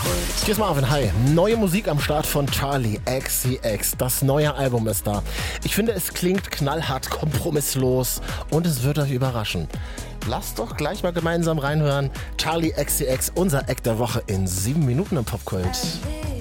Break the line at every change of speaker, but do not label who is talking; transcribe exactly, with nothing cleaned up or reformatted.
Hier ist Marvin, hi. Neue Musik am Start von Charli X C X. Das neue Album ist da. Ich finde, es klingt knallhart, kompromisslos und es wird euch überraschen. Lasst doch gleich mal gemeinsam reinhören. Charli X C X, unser Act der Woche in sieben Minuten im Popkult.